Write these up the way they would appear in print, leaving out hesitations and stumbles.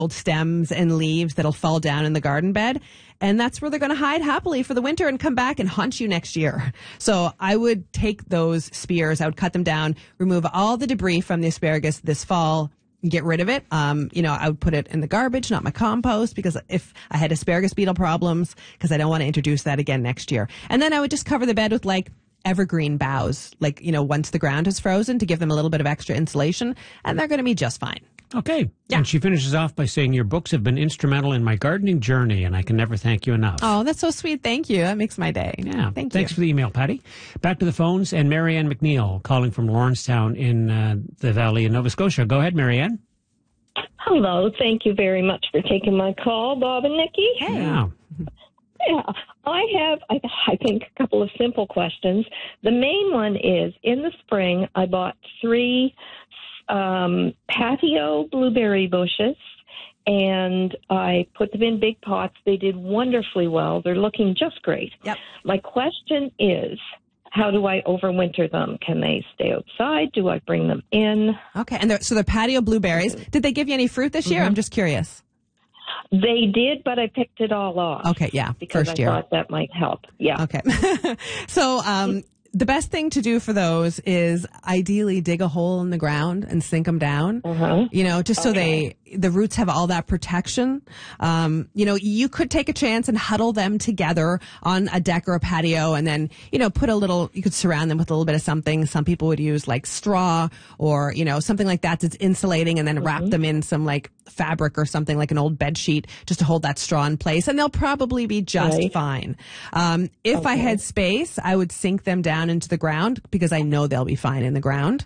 old stems and leaves that'll fall down in the garden bed. And that's where they're going to hide happily for the winter and come back and haunt you next year. So I would take those spears, I would cut them down, remove all the debris from the asparagus this fall, get rid of it. I would put it in the garbage, not my compost, because if I had asparagus beetle problems, because I don't want to introduce that again next year. And then I would just cover the bed with evergreen boughs, once the ground is frozen, to give them a little bit of extra insulation, and they're going to be just fine. Okay. Yeah. And she finishes off by saying, your books have been instrumental in my gardening journey, and I can never thank you enough. Oh, that's so sweet. Thank you. That makes my day. Yeah. Thanks for the email, Patty. Back to the phones, and Marianne McNeil calling from Lawrencetown in the Valley in Nova Scotia. Go ahead, Marianne. Hello. Thank you very much for taking my call, Bob and Nikki. Hey. Yeah. Yeah, I have, I think, a couple of simple questions. The main one is, in the spring, I bought 3 patio blueberry bushes, and I put them in big pots. They did wonderfully well. They're looking just great. Yep. My question is, how do I overwinter them? Can they stay outside? Do I bring them in? Okay, and they're patio blueberries. Did they give you any fruit this year? I'm just curious. They did, but I picked it all off. Okay, yeah, because first I year. thought that might help. Yeah. Okay. So the best thing to do for those is ideally dig a hole in the ground and sink them down, just so the roots have all that protection. You could take a chance and huddle them together on a deck or a patio, and then, you could surround them with a little bit of something. Some people would use straw or, something like that that's insulating, and then wrap them in some fabric or something like an old bed sheet just to hold that straw in place, and they'll probably be just fine. If I had space, I would sink them down into the ground, because I know they'll be fine in the ground.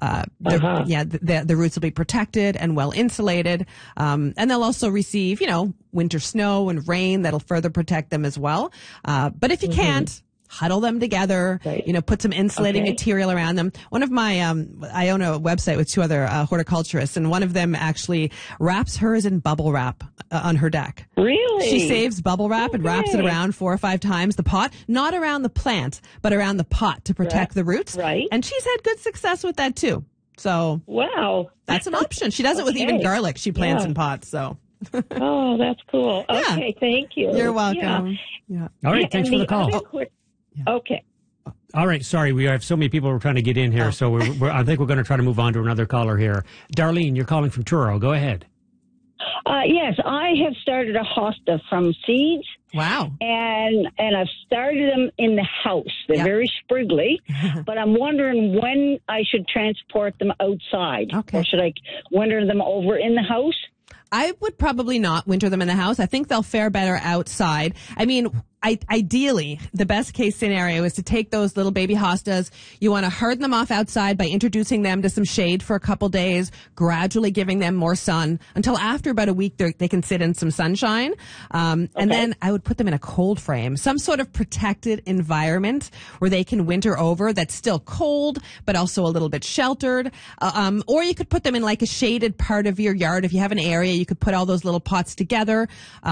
The roots will be protected and well insulated. And they'll also receive, winter snow and rain that'll further protect them as well. But if you can't, huddle them together, put some insulating material around them. One of my, I own a website with 2 other horticulturists, and one of them actually wraps hers in bubble wrap on her deck. Really? She saves bubble wrap and wraps it around 4 or 5 times the pot, not around the plant, but around the pot to protect the roots. Right. And she's had good success with that too. So wow, that's an option. She does it with even garlic. She plants in pots. So. Oh, that's cool. Okay, thank you. You're welcome. Yeah. All right, thanks for the call. Okay. All right, sorry, we have so many people who are trying to get in here, so I think we're going to try to move on to another caller here. Darlene, you're calling from Truro. Go ahead. Yes, I have started a hosta from seeds. Wow. And I've started them in the house. They're very spriggly, but I'm wondering when I should transport them outside. Okay. Or should I winter them over in the house? I would probably not winter them in the house. I think they'll fare better outside. I mean, ideally, the best case scenario is to take those little baby hostas. You want to harden them off outside by introducing them to some shade for a couple days, gradually giving them more sun until after about a week they can sit in some sunshine. And then I would put them in a cold frame, some sort of protected environment where they can winter over that's still cold, but also a little bit sheltered. Or you could put them in a shaded part of your yard. If you have an area, you could put all those little pots together.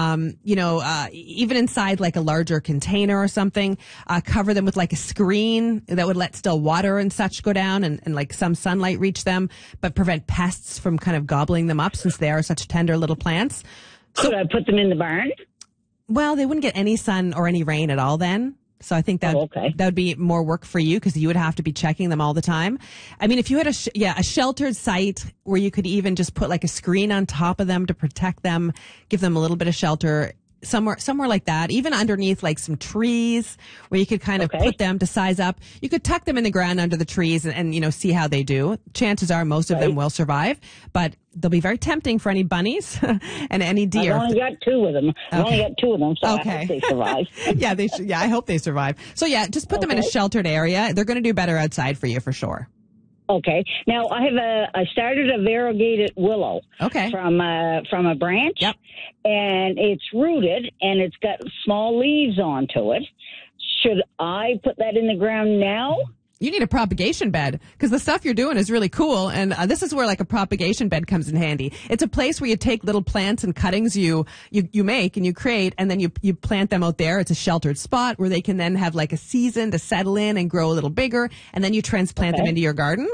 Even inside a larger container or something, cover them with a screen that would let still water and such go down and some sunlight reach them, but prevent pests from kind of gobbling them up since they are such tender little plants. So, could I put them in the barn? Well, they wouldn't get any sun or any rain at all then. So I think that would be more work for you because you would have to be checking them all the time. I mean, if you had a sheltered site where you could even just put a screen on top of them to protect them, give them a little bit of shelter, somewhere like that, even underneath some trees where you could kind of put them to size up. You could tuck them in the ground under the trees and see how they do. Chances are most of them will survive, but they'll be very tempting for any bunnies and any deer. I've only got 2 of them. I've only got 2 of them, so I hope they survive. Yeah, they should. Yeah, I hope they survive. So yeah, just put them in a sheltered area. They're going to do better outside for you for sure. Okay. Now I started a variegated willow. Okay. From a branch. Yep. And it's rooted and it's got small leaves onto it. Should I put that in the ground now? You need a propagation bed because the stuff you're doing is really cool. And this is where a propagation bed comes in handy. It's a place where you take little plants and cuttings you make and you create, and then you plant them out there. It's a sheltered spot where they can then have a season to settle in and grow a little bigger, and then you transplant them into your garden.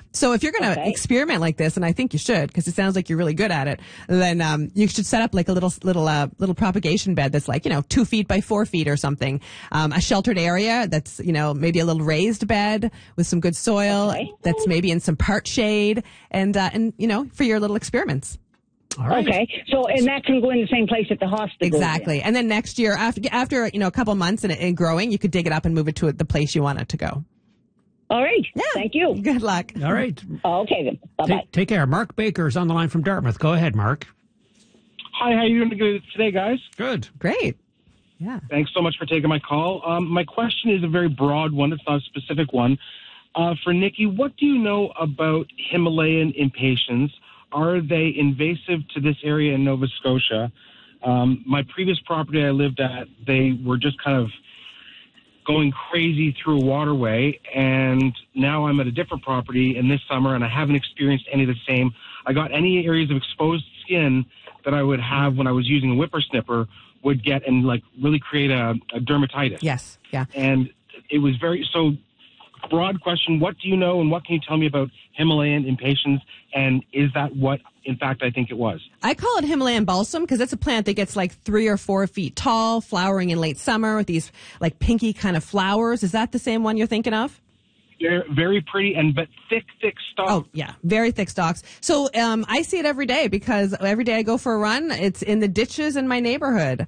So if you're going to experiment like this, and I think you should, because it sounds like you're really good at it, then you should set up like a little propagation bed that's like 2 feet by 4 feet or something. A sheltered area that's maybe a little raised bed with some good soil that's maybe in some part shade, and for your little experiments. All right. Okay. So, and that can go in the same place at the hospital. Exactly. Then. And then next year, after a couple months and growing, you could dig it up and move it to the place you want it to go. All right. Yeah. Thank you. Good luck. All right. Okay then. Bye-bye. Take care. Mark Baker's on the line from Dartmouth. Go ahead, Mark. Hi, how are you doing today, guys? Good. Great. Yeah. Thanks so much for taking my call. My question is a very broad one. It's not a specific one. For Nikki, what do you know about Himalayan impatiens? Are they invasive to this area in Nova Scotia? My previous property I lived at, they were just kind of going crazy through a waterway, and now I'm at a different property in this summer, and I haven't experienced any of the same. I got any areas of exposed skin that I would have when I was using a whippersnipper would get and really create a dermatitis. Yes. Yeah. And it was broad question, what do you know and what can you tell me about Himalayan impatiens, and is that what, in fact, I think it was? I call it Himalayan balsam because it's a plant that gets like 3 or 4 feet tall, flowering in late summer with these like pinky kind of flowers. Is that the same one you're thinking of? They're very pretty but thick stalks. Oh, yeah. Very thick stalks. So I see it every day because every day I go for a run. It's in the ditches in my neighborhood.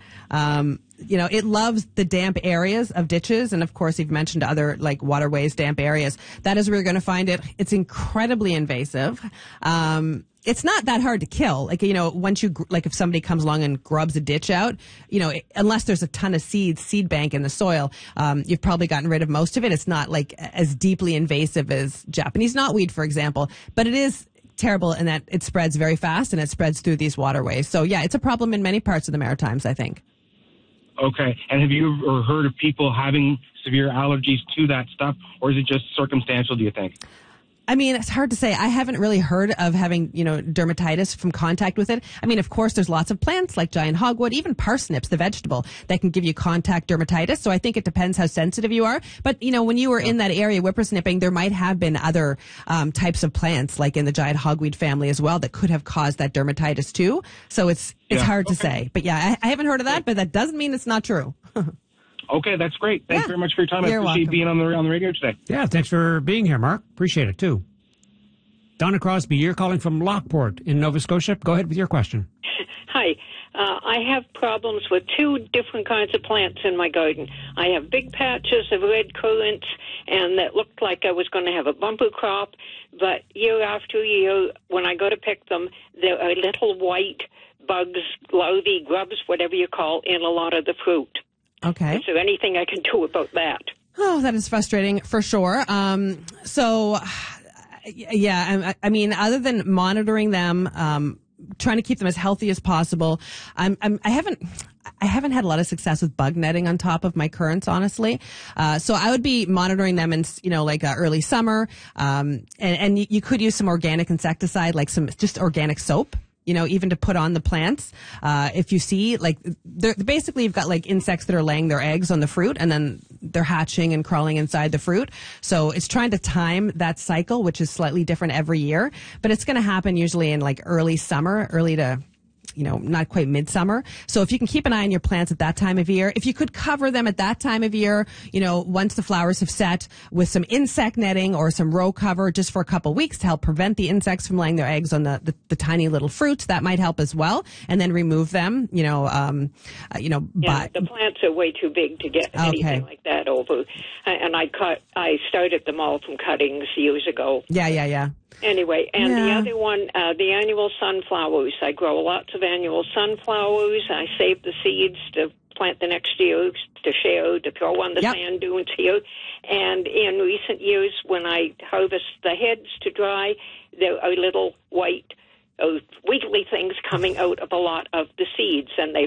It loves the damp areas of ditches. And of course, you've mentioned other like waterways, damp areas. That is where you're going to find it. It's incredibly invasive. It's not that hard to kill. Once if somebody comes along and grubs a ditch out, unless there's a ton of seed bank in the soil, you've probably gotten rid of most of it. It's not like as deeply invasive as Japanese knotweed, for example, but it is terrible in that it spreads very fast and it spreads through these waterways. So yeah, it's a problem in many parts of the Maritimes, I think. Okay. And have you ever heard of people having severe allergies to that stuff, or is it just circumstantial, do you think? I mean, it's hard to say. I haven't really heard of having, dermatitis from contact with it. I mean, of course, there's lots of plants like giant hogwood, even parsnips, the vegetable, that can give you contact dermatitis. So I think it depends how sensitive you are. But, when you were in that area whippersnipping, there might have been other types of plants, like in the giant hogweed family as well, that could have caused that dermatitis too. So it's hard to say. But yeah, I haven't heard of that, but that doesn't mean it's not true. Okay, that's great. Thanks very much for your time. You're I appreciate welcome. being on the radio today. Yeah, thanks for being here, Mark. Appreciate it, too. Donna Crosby, you're calling from Lockport in Nova Scotia. Go ahead with your question. Hi. I have problems with 2 different kinds of plants in my garden. I have big patches of red currants, and that looked like I was going to have a bumper crop, but year after year, when I go to pick them, there are little white bugs, larvae, grubs, whatever you call, in a lot of the fruit. Okay. Is there anything I can do about that? Oh, that is frustrating for sure. Yeah, I mean, other than monitoring them, trying to keep them as healthy as possible, I haven't had a lot of success with bug netting on top of my currants, honestly. So I would be monitoring them in, early summer. And you could use some organic insecticide, like some just organic soap. Even to put on the plants. If you see, basically you've got insects that are laying their eggs on the fruit and then they're hatching and crawling inside the fruit. So it's trying to time that cycle, which is slightly different every year, but it's going to happen usually in early summer, early to not quite midsummer. So if you can keep an eye on your plants at that time of year, if you could cover them at that time of year, once the flowers have set with some insect netting or some row cover just for a couple weeks to help prevent the insects from laying their eggs on the tiny little fruits, that might help as well. And then remove them, the plants are way too big to get anything like that over. And I started them all from cuttings years ago. Yeah. Anyway, and the other one, the annual sunflowers. I grow lots of annual sunflowers. I save the seeds to plant the next year, to share, to throw on the sand dunes here. And in recent years, when I harvest the heads to dry, there are little white, wiggly things coming out of a lot of the seeds, and they've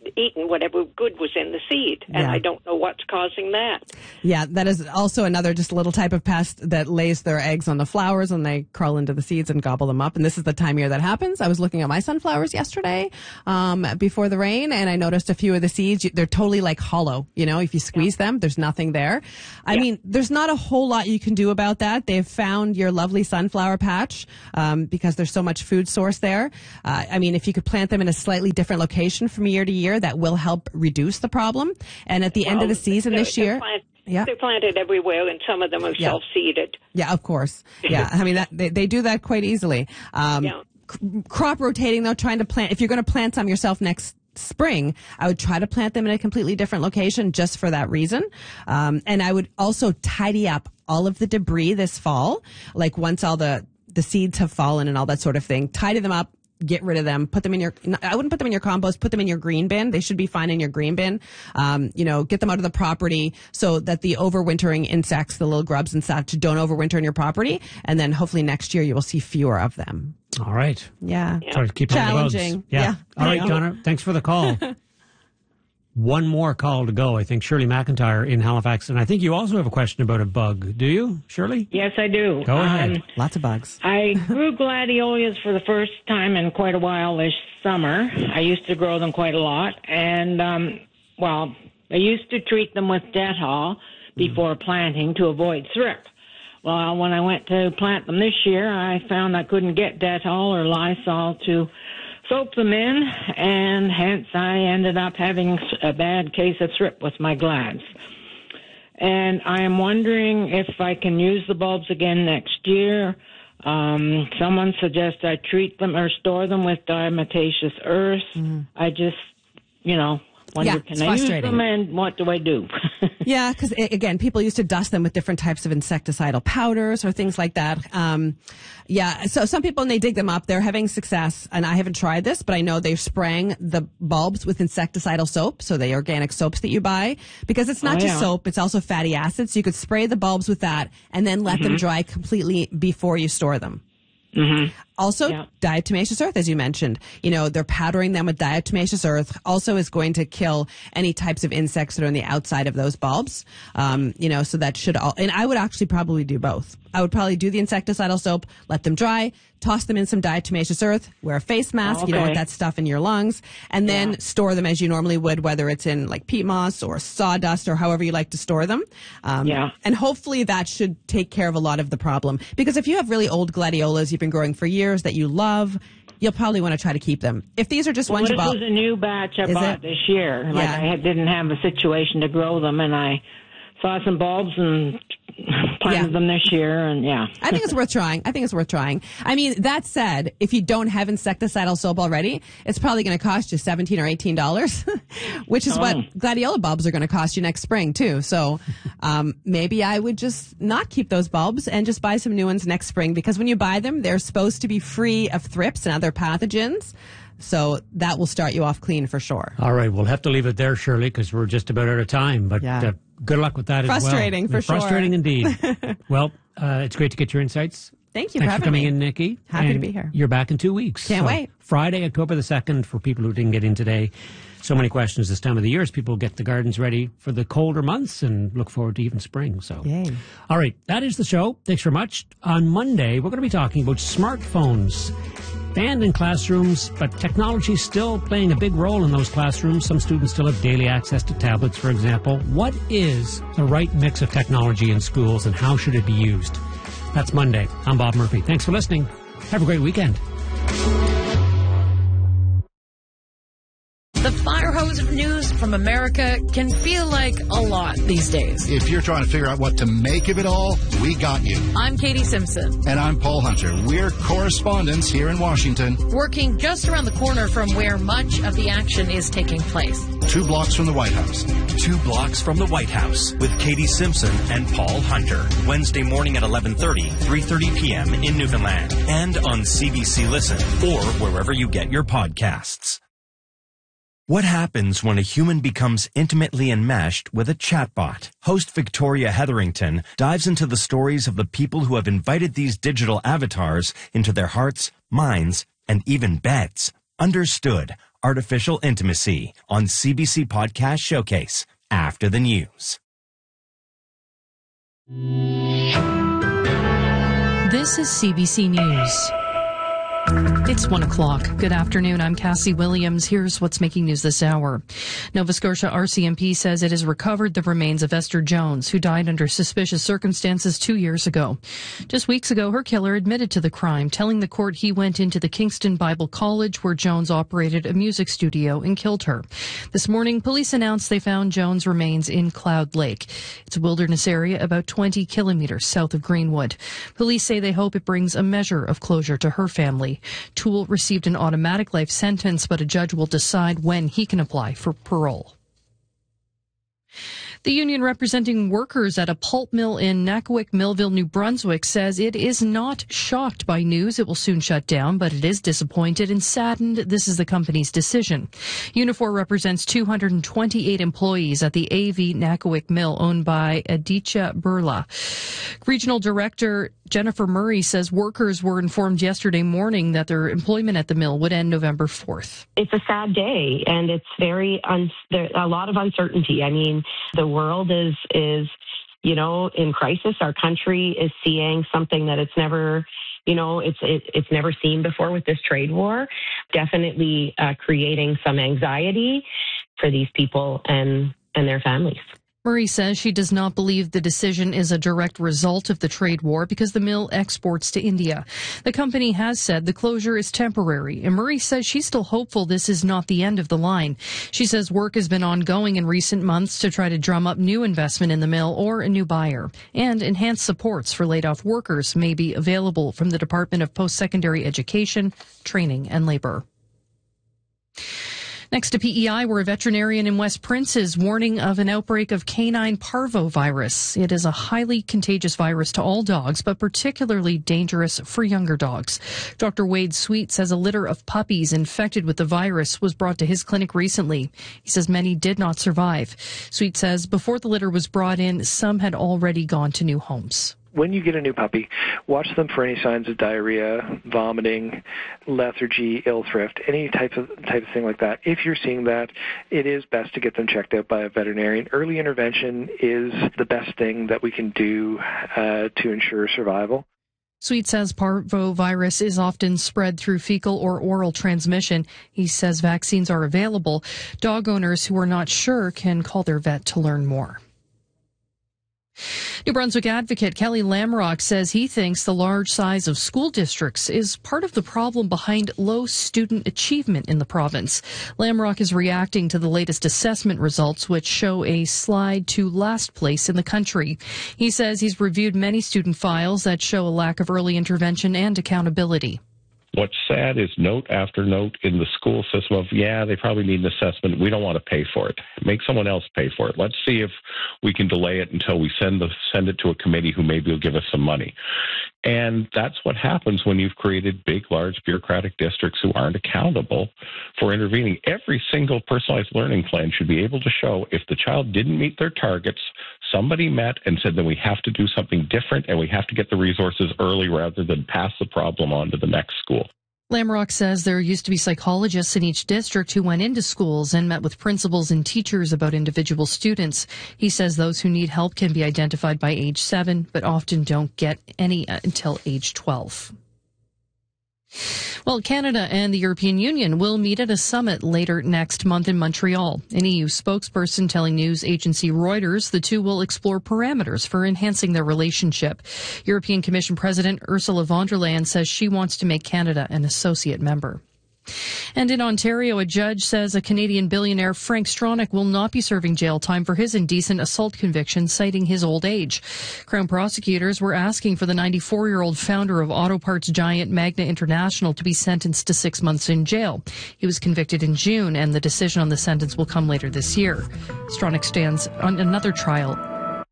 eaten whatever good was in the seed, and I don't know what's causing that. Yeah, that is also another just little type of pest that lays their eggs on the flowers, and they crawl into the seeds and gobble them up. And this is the time of year that happens. I was looking at my sunflowers yesterday before the rain, and I noticed a few of the seeds, they're totally like hollow. You know, if you squeeze them, there's nothing there. I mean, there's not a whole lot you can do about that. They've found your lovely sunflower patch because there's so much food source there. I mean, if you could plant them in a slightly different location from year to year, that will help reduce the problem. And at the end of the season this year... They're planted everywhere, and some of them are self-seeded. Yeah, of course. Yeah, I mean, they do that quite easily. Crop rotating, though, trying to plant... If you're going to plant some yourself next spring, I would try to plant them in a completely different location just for that reason. And I would also tidy up all of the debris this fall, like once all the seeds have fallen and all that sort of thing. Tidy them up. Get rid of them. Put them in your... I wouldn't put them in your compost. Put them in your green bin. They should be fine in your green bin. Get them out of the property so that the overwintering insects, the little grubs and such, don't overwinter in your property. And then hopefully next year you will see fewer of them. All right. Yeah. Try to keep challenging. On the bugs. Yeah. All right, Donna. Thanks for the call. One more call to go. I think Shirley McIntyre in Halifax. And I think you also have a question about a bug. Do you, Shirley? Yes, I do. Go ahead. Lots of bugs. I grew gladiolus for the first time in quite a while this summer. I used to grow them quite a lot. And, I used to treat them with Dettol before planting to avoid thrip. Well, when I went to plant them this year, I found I couldn't get Dettol or Lysol to soak them in, and hence I ended up having a bad case of thrip with my glads. And I am wondering if I can use the bulbs again next year. Someone suggests I treat them or store them with diatomaceous earth. I just, wonder, can I use them, and what do I do? Yeah, because, again, people used to dust them with different types of insecticidal powders or things like that. So some people, when they dig them up, they're having success, and I haven't tried this, but I know they're spraying the bulbs with insecticidal soap, so the organic soaps that you buy, because it's not just soap, it's also fatty acids. So you could spray the bulbs with that and then let them dry completely before you store them. Also, diatomaceous earth, as you mentioned, they're powdering them with diatomaceous earth, also is going to kill any types of insects that are on the outside of those bulbs. So that should and I would actually probably do both. I would probably do the insecticidal soap, let them dry, toss them in some diatomaceous earth, wear a face mask, you don't want that stuff in your lungs, and then store them as you normally would, whether it's in like peat moss or sawdust or however you like to store them. And hopefully that should take care of a lot of the problem. Because if you have really old gladiolas you've been growing for years that you love, you'll probably want to try to keep them. If these are just ones you bought... This was a new batch I bought this year. I didn't have a situation to grow them, and I saw some bulbs and planted them this year, and I think it's worth trying. I mean, that said, if you don't have insecticidal soap already, it's probably going to cost you $17 or $18, which is what gladiola bulbs are going to cost you next spring too. So maybe I would just not keep those bulbs and just buy some new ones next spring, because when you buy them, they're supposed to be free of thrips and other pathogens. So that will start you off clean for sure. All right, we'll have to leave it there, Shirley, because we're just about out of time. But good luck with that as well. Frustrating, for sure. Frustrating indeed. Well, it's great to get your insights. Thank you Thanks for having coming me. In, Nikki. Happy to be here. You're back in 2 weeks. Can't wait. Friday, October the 2nd, for people who didn't get in today. So many questions this time of the year as people get the gardens ready for the colder months and look forward to even spring. So, yay. All right, that is the show. Thanks very much. On Monday, we're going to be talking about smartphones. Banned in classrooms, but technology still playing a big role in those classrooms. Some students still have daily access to tablets, for example. What is the right mix of technology in schools, and how should it be used? That's Monday. I'm Bob Murphy. Thanks for listening. Have a great weekend. The fire hose of news from America can feel like a lot these days. If you're trying to figure out what to make of it all, we got you. I'm Katie Simpson. And I'm Paul Hunter. We're correspondents here in Washington. Working just around the corner from where much of the action is taking place. 2 blocks from the White House. 2 blocks from the White House with Katie Simpson and Paul Hunter. Wednesday morning at 11:30, 3:30 p.m. in Newfoundland. And on CBC Listen or wherever you get your podcasts. What happens when a human becomes intimately enmeshed with a chatbot? Host Victoria Hetherington dives into the stories of the people who have invited these digital avatars into their hearts, minds, and even beds. Understood, Artificial Intimacy on CBC Podcast Showcase after the news. This is CBC News. It's 1 o'clock. Good afternoon. I'm Cassie Williams. Here's what's making news this hour. Nova Scotia RCMP says it has recovered the remains of Esther Jones, who died under suspicious circumstances 2 years ago. Just weeks ago, her killer admitted to the crime, telling the court he went into the Kingston Bible College where Jones operated a music studio and killed her. This morning, police announced they found Jones' remains in Cloud Lake. It's a wilderness area about 20 kilometers south of Greenwood. Police say they hope it brings a measure of closure to her family. Toole received an automatic life sentence, but a judge will decide when he can apply for parole. The union representing workers at a pulp mill in Nakowick Millville, New Brunswick, says it is not shocked by news it will soon shut down, but it is disappointed and saddened this is the company's decision. Unifor represents 228 employees at the AV Nakowick Mill, owned by Aditya Birla. Regional Director Jennifer Murray says workers were informed yesterday morning that their employment at the mill would end November 4th. It's a sad day, and it's a lot of uncertainty. I mean, the world is in crisis. Our country is seeing something that it's never seen before with this trade war. Definitely creating some anxiety for these people and their families. Murray says she does not believe the decision is a direct result of the trade war because the mill exports to India. The company has said the closure is temporary, and Murray says she's still hopeful this is not the end of the line. She says work has been ongoing in recent months to try to drum up new investment in the mill or a new buyer, and enhanced supports for laid-off workers may be available from the Department of Post-Secondary Education, Training and Labour. Next to PEI, where a veterinarian in West Prince is warning of an outbreak of canine parvovirus. It is a highly contagious virus to all dogs, but particularly dangerous for younger dogs. Dr. Wade Sweet says a litter of puppies infected with the virus was brought to his clinic recently. He says many did not survive. Sweet says before the litter was brought in, some had already gone to new homes. When you get a new puppy, watch them for any signs of diarrhea, vomiting, lethargy, ill thrift, any type of thing like that. If you're seeing that, it is best to get them checked out by a veterinarian. Early intervention is the best thing that we can do to ensure survival. Sweet says parvovirus is often spread through fecal or oral transmission. He says vaccines are available. Dog owners who are not sure can call their vet to learn more. New Brunswick advocate Kelly Lamrock says he thinks the large size of school districts is part of the problem behind low student achievement in the province. Lamrock is reacting to the latest assessment results, which show a slide to last place in the country. He says he's reviewed many student files that show a lack of early intervention and accountability. What's sad is note after note in the school system of, they probably need an assessment. We don't want to pay for it. Make someone else pay for it. Let's see if we can delay it until we send it to a committee who maybe will give us some money. And that's what happens when you've created big, large bureaucratic districts who aren't accountable for intervening. Every single personalized learning plan should be able to show if the child didn't meet their targets, somebody met and said that we have to do something different and we have to get the resources early rather than pass the problem on to the next school. Lamrock says there used to be psychologists in each district who went into schools and met with principals and teachers about individual students. He says those who need help can be identified by age 7, but often don't get any until age 12. Well, Canada and the European Union will meet at a summit later next month in Montreal. An EU spokesperson telling news agency Reuters the two will explore parameters for enhancing their relationship. European Commission President Ursula von der Leyen says she wants to make Canada an associate member. And in Ontario, a judge says a Canadian billionaire, Frank Stronach, will not be serving jail time for his indecent assault conviction, citing his old age. Crown prosecutors were asking for the 94-year-old founder of auto parts giant Magna International to be sentenced to 6 months in jail. He was convicted in June, and the decision on the sentence will come later this year. Stronach stands on another trial.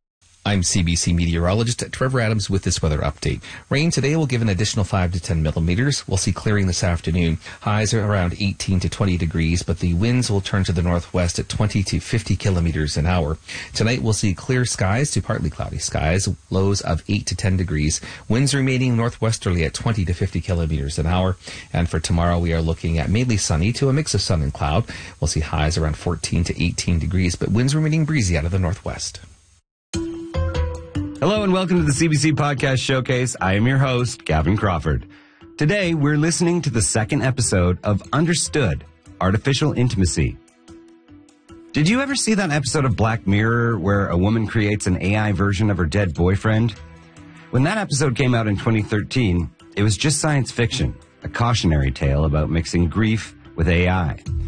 I'm CBC meteorologist Trevor Adams with this weather update. Rain today will give an additional 5 to 10 millimeters. We'll see clearing this afternoon. Highs are around 18 to 20 degrees, but the winds will turn to the northwest at 20 to 50 kilometers an hour. Tonight we'll see clear skies to partly cloudy skies, lows of 8 to 10 degrees. Winds remaining northwesterly at 20 to 50 kilometers an hour. And for tomorrow we are looking at mainly sunny to a mix of sun and cloud. We'll see highs around 14 to 18 degrees, but winds remaining breezy out of the northwest. Hello and welcome to the CBC Podcast Showcase. I am your host, Gavin Crawford. Today, we're listening to the second episode of Understood, Artificial Intimacy. Did you ever see that episode of Black Mirror where a woman creates an AI version of her dead boyfriend? When that episode came out in 2013, it was just science fiction, a cautionary tale about mixing grief with AI.